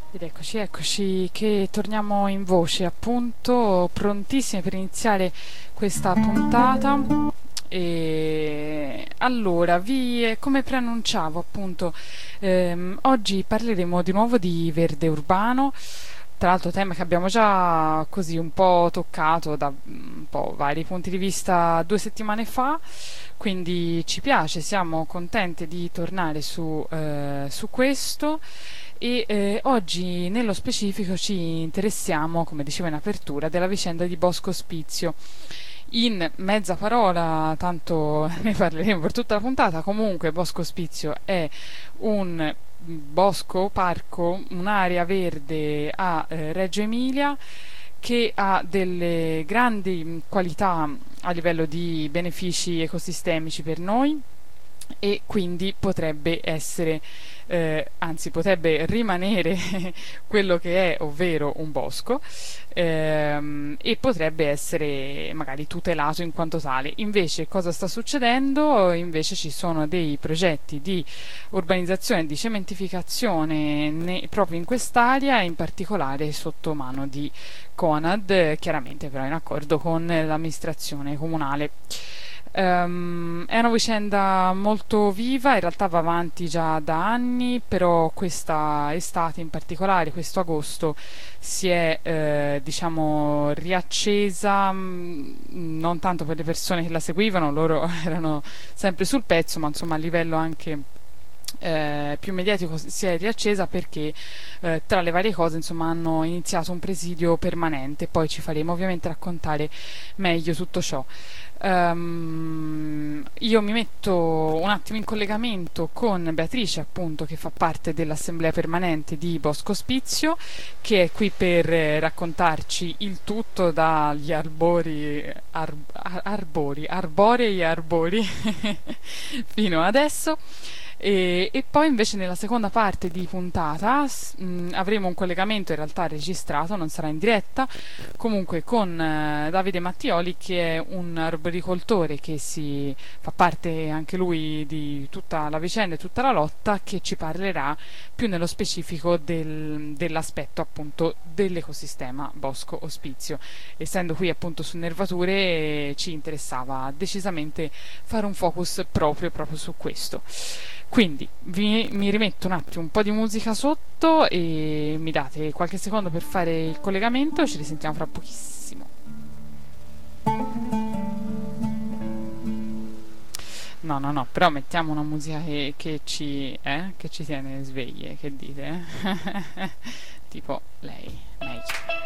Ed eccoci, eccoci che torniamo in voce, appunto, prontissimi per iniziare questa puntata. E allora, come preannunciavo, appunto, oggi parleremo di nuovo di verde urbano. Tra l'altro, tema che abbiamo già così un po' toccato da un po' vari punti di vista 2 settimane fa, quindi ci piace, siamo contenti di tornare su questo. E oggi nello specifico ci interessiamo, come dicevo in apertura, della vicenda di Bosco Ospizio. In mezza parola, tanto ne parleremo per tutta la puntata, comunque Bosco Ospizio è un bosco, parco, un'area verde a Reggio Emilia che ha delle grandi qualità a livello di benefici ecosistemici per noi e quindi potrebbe essere, anzi potrebbe rimanere quello che è, ovvero un bosco, e potrebbe essere magari tutelato in quanto tale. Invece cosa sta succedendo? Invece ci sono dei progetti di urbanizzazione e di cementificazione proprio in quest'area, in particolare sotto mano di Conad, chiaramente però in accordo con l'amministrazione comunale. È una vicenda molto viva, in realtà va avanti già da anni, però questa estate in particolare, questo agosto, si è diciamo riaccesa, non tanto per le persone che la seguivano, loro erano sempre sul pezzo, ma insomma a livello anche più mediatico si è riaccesa perché tra le varie cose insomma hanno iniziato un presidio permanente, poi ci faremo ovviamente raccontare meglio tutto ciò. Io mi metto un attimo in collegamento con Beatrice, appunto, che fa parte dell'assemblea permanente di Bosco Ospizio, che è qui per raccontarci il tutto dagli arborei e arbori fino adesso. E poi invece nella seconda parte di puntata avremo un collegamento in realtà registrato, non sarà in diretta, comunque con Davide Mattioli, che è un arboricoltore che si fa parte anche lui di tutta la vicenda e tutta la lotta, che ci parlerà più nello specifico dell'aspetto appunto dell'ecosistema Bosco Ospizio. Essendo qui appunto su nervature ci interessava decisamente fare un focus proprio su questo. Quindi mi rimetto un attimo un po' di musica sotto e mi date qualche secondo per fare il collegamento e ci risentiamo fra pochissimo. No, no, no, però mettiamo una musica che ci tiene sveglie, che dite? Tipo lei.